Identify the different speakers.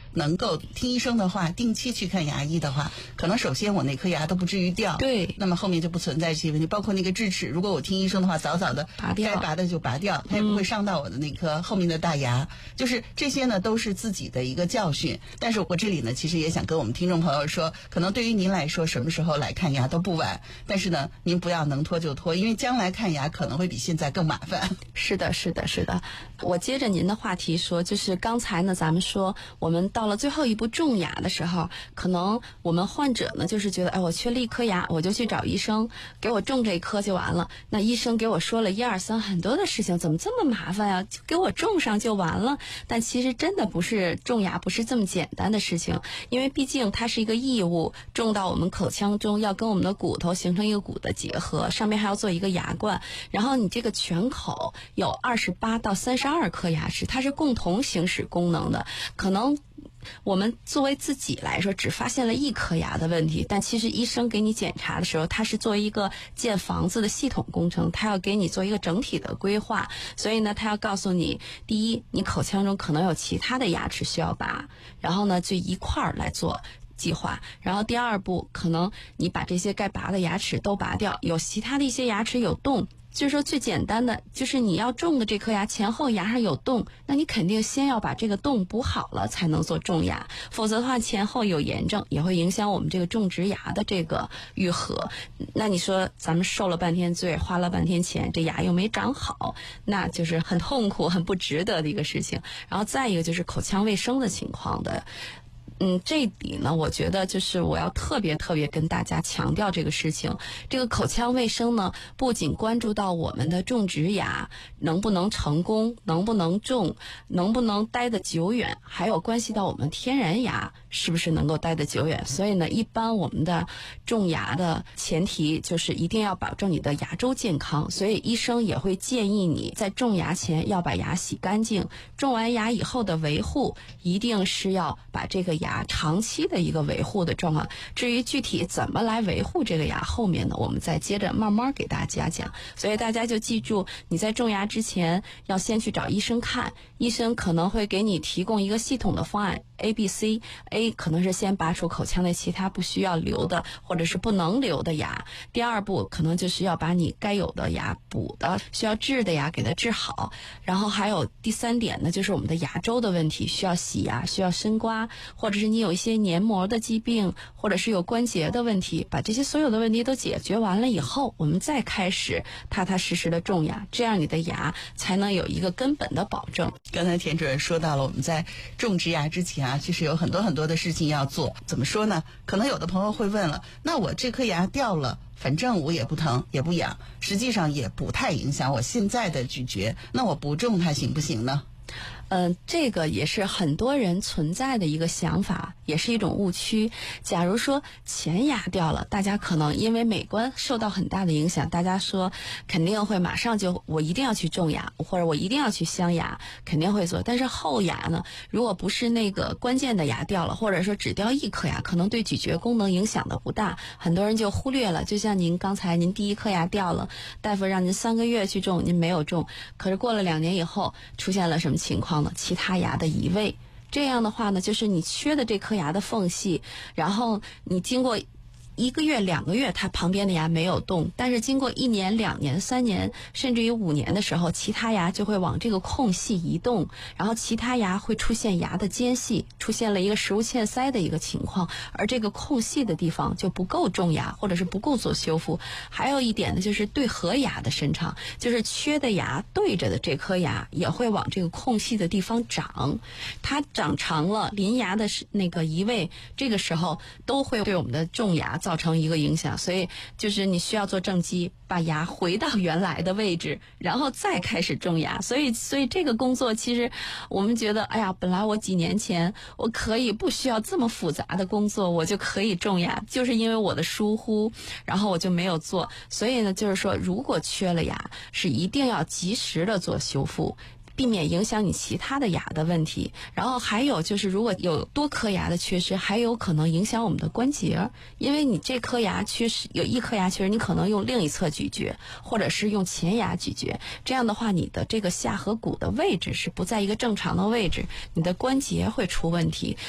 Speaker 1: 能够听医生的话，定期去看牙医的话，可能首先我那颗牙都不至于掉，
Speaker 2: 对，
Speaker 1: 那么后面就不存在这些问题，包括那个智齿，如果我听医生的话，早早的
Speaker 2: 拔掉，
Speaker 1: 该拔的就拔掉，它也不会伤到我的那颗后面的大牙。就是这些呢，都是自己的一个教训。但是我这里呢，其实也想跟我们听众朋友说，可能对于您来说，什么时候来看牙都不晚。但是呢，您不要能拖就拖，因为将来看牙可能会比现在更麻烦。
Speaker 2: 是的，是的，是的。我接着您的话题说，就是刚才呢，咱们说我们到了最后一步种牙的时候，可能我们患者呢，就是觉得，哎，我缺了一颗牙，我就去找医生给我种这一颗就完了。那医生给我说了1、2、3很多的事情，怎么这么麻烦呀？就给我种上就完了。但其实真的不是种牙不是这么简单的事情，因为毕竟它是一个异物，种到我们口腔中，要跟我们的骨头形成一个骨的结合，上面还要做一个牙冠，然后你这个全口有28到32颗牙齿，它是共同行使功能的。可能我们作为自己来说只发现了1颗牙的问题，但其实医生给你检查的时候，他是作为一个建房子的系统工程，他要给你做一个整体的规划。所以呢，他要告诉你，第一，你口腔中可能有其他的牙齿需要拔，然后呢就一块儿来做计划。然后第二步，可能你把这些该拔的牙齿都拔掉，有其他的一些牙齿有洞，就是说最简单的就是你要种的这颗牙前后牙上有洞，那你肯定先要把这个洞补好了才能做种牙，否则的话前后有炎症也会影响我们这个种植牙的这个愈合。那你说咱们受了半天罪，花了半天钱，这牙又没长好，那就是很痛苦很不值得的一个事情。然后再一个就是口腔卫生的情况的。这里呢，我觉得就是我要特别跟大家强调这个事情。这个口腔卫生呢，不仅关注到我们的种植牙能不能成功，能不能种，能不能待得久远，还有关系到我们天然牙是不是能够待得久远。所以呢，一般我们的种牙的前提就是一定要保证你的牙周健康，所以医生也会建议你在种牙前要把牙洗干净，种完牙以后的维护一定是要把这个牙长期的一个维护的状况。至于具体怎么来维护这个牙，后面呢我们再接着慢慢给大家讲。所以大家就记住，你在种牙之前要先去找医生看，医生可能会给你提供一个系统的方案A、B、C。A 可能是先拔除口腔内其他不需要留的或者是不能留的牙，第二步可能就是要把你该有的牙补的需要治的牙给它治好，然后还有第3点呢，就是我们的牙周的问题，需要洗牙，需要深刮，或者是你有一些黏膜的疾病，或者是有关节的问题，把这些所有的问题都解决完了以后，我们再开始踏踏实实的种牙，这样你的牙才能有一个根本的保证。
Speaker 1: 刚才田主任说到了，我们在种植牙之前其实有很多的事情要做。怎么说呢？可能有的朋友会问了，那我这颗牙掉了，反正我也不疼也不痒，实际上也不太影响我现在的咀嚼，那我不种它行不行呢？
Speaker 2: 这个也是很多人存在的一个想法，也是一种误区。假如说前牙掉了，大家可能因为美观受到很大的影响，大家说肯定会马上就我一定要去种牙，或者我一定要去镶牙，肯定会做。但是后牙呢，如果不是那个关键的牙掉了，或者说只掉1颗牙，可能对咀嚼功能影响的不大，很多人就忽略了。就像您刚才您第1颗牙掉了，大夫让您3个月去种，您没有种，可是过了2年以后出现了什么情况呢？其他牙的移位，这样的话呢，就是你缺的这颗牙的缝隙，然后你经过1个月2个月它旁边的牙没有动，但是经过1年2年3年甚至于5年的时候，其他牙就会往这个空隙移动，然后其他牙会出现牙的间隙，出现了一个食物嵌塞的一个情况，而这个空隙的地方就不够种牙，或者是不够做修复。还有一点呢，就是对合牙的伸长，就是缺的牙对着的这颗牙也会往这个空隙的地方长，它长长了，邻牙的那个移位，这个时候都会对我们的种牙造成一个影响。所以就是你需要做正畸，把牙回到原来的位置，然后再开始种牙。所以这个工作其实我们觉得，哎呀，本来我几年前我可以不需要这么复杂的工作，我就可以种牙，就是因为我的疏忽，然后我就没有做。所以呢，就是说如果缺了牙，是一定要及时的做修复，避免影响你其他的牙的问题。然后还有就是，如果有多颗牙的缺失，还有可能影响我们的关节，因为你这颗牙缺失，有1颗牙缺失，你可能用另一侧咀嚼，或者是用前牙咀嚼，这样的话你的这个下颌骨的位置是不在一个正常的位置，你的关节会出问题。